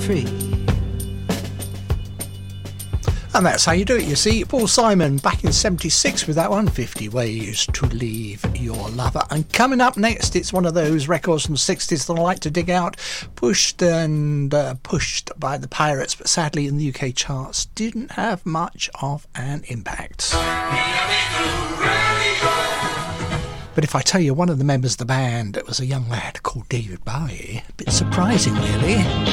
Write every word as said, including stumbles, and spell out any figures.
three. And that's how you do it, you see. Paul Simon back in seventy-six with that one, fifty Ways to Leave Your Lover. And coming up next, it's one of those records from the sixties that I like to dig out, pushed and uh, pushed by the Pirates, but sadly in the U K charts didn't have much of an impact. But if I tell you one of the members of the band, it was a young lad called David Bowie, a bit surprising really.